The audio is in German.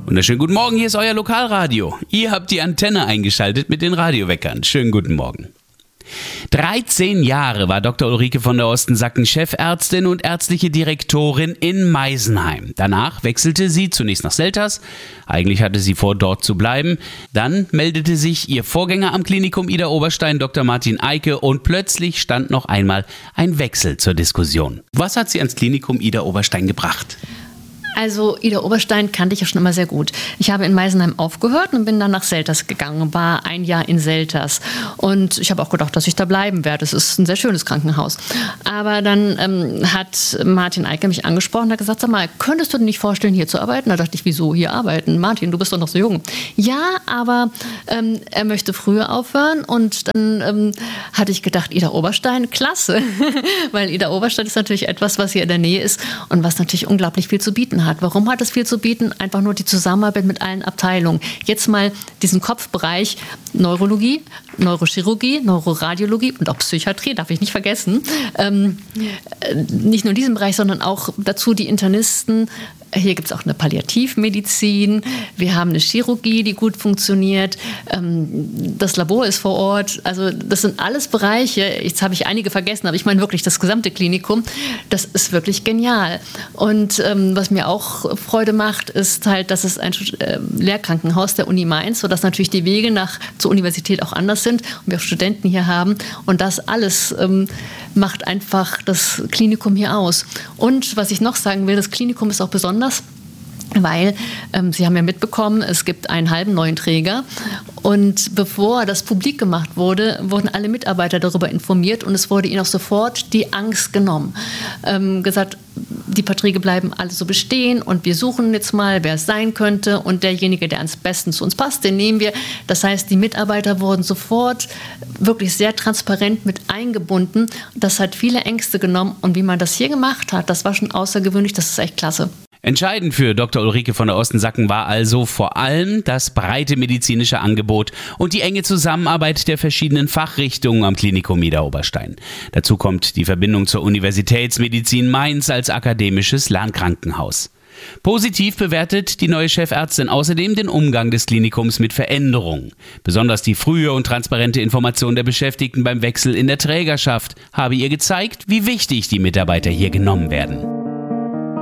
Wunderschönen guten Morgen, hier ist euer Lokalradio. Ihr habt die Antenne eingeschaltet mit den Radioweckern. Schönen guten Morgen. 13 Jahre war Dr. Ulrike von der Ostensacken Chefärztin und ärztliche Direktorin in Meisenheim. Danach wechselte sie zunächst nach Selters. Eigentlich hatte sie vor, dort zu bleiben. Dann meldete sich ihr Vorgänger am Klinikum Ida Oberstein, Dr. Martin Eike, und plötzlich stand noch einmal ein Wechsel zur Diskussion. Was hat sie ans Klinikum Ida Oberstein gebracht? Also Ida Oberstein kannte ich ja schon immer sehr gut. Ich habe in Meisenheim aufgehört und bin dann nach Selters gegangen, war ein Jahr in Selters. Und ich habe auch gedacht, dass ich da bleiben werde. Es ist ein sehr schönes Krankenhaus. Aber dann hat Martin Eike mich angesprochen und hat gesagt, sag mal, könntest du dir nicht vorstellen, hier zu arbeiten? Da dachte ich, wieso hier arbeiten? Martin, du bist doch noch so jung. Ja, aber er möchte früher aufhören. Und dann hatte ich gedacht, Ida Oberstein, klasse. Weil Ida Oberstein ist natürlich etwas, was hier in der Nähe ist und was natürlich unglaublich viel zu bieten hat. Warum hat es viel zu bieten? Einfach nur die Zusammenarbeit mit allen Abteilungen. Jetzt mal diesen Kopfbereich Neurologie, Neurochirurgie, Neuroradiologie und auch Psychiatrie, darf ich nicht vergessen. Nicht nur in diesem Bereich, sondern auch dazu die Internisten. Hier gibt es auch eine Palliativmedizin. Wir haben eine Chirurgie, die gut funktioniert. Das Labor ist vor Ort. Also das sind alles Bereiche. Jetzt habe ich einige vergessen, aber ich meine wirklich das gesamte Klinikum. Das ist wirklich genial. Und was mir auch Freude macht, ist halt, dass es ein Lehrkrankenhaus der Uni Mainz, sodass natürlich die Wege zur Universität auch anders sind und wir auch Studenten hier haben. Und das alles macht einfach das Klinikum hier aus. Und was ich noch sagen will, das Klinikum ist auch besonders, weil Sie haben ja mitbekommen, es gibt einen halben neuen Träger und bevor das publik gemacht wurde, wurden alle Mitarbeiter darüber informiert und es wurde ihnen auch sofort die Angst genommen. Gesagt, die Verträge bleiben alle so bestehen und wir suchen jetzt mal, wer es sein könnte und derjenige, der am besten zu uns passt, den nehmen wir. Das heißt, die Mitarbeiter wurden sofort wirklich sehr transparent mit eingebunden. Das hat viele Ängste genommen und wie man das hier gemacht hat, das war schon außergewöhnlich, das ist echt klasse. Entscheidend für Dr. Ulrike von der Ostensacken war also vor allem das breite medizinische Angebot und die enge Zusammenarbeit der verschiedenen Fachrichtungen am Klinikum Ida Oberstein. Dazu kommt die Verbindung zur Universitätsmedizin Mainz als akademisches Lernkrankenhaus. Positiv bewertet die neue Chefärztin außerdem den Umgang des Klinikums mit Veränderungen. Besonders die frühe und transparente Information der Beschäftigten beim Wechsel in der Trägerschaft habe ihr gezeigt, wie wichtig die Mitarbeiter hier genommen werden.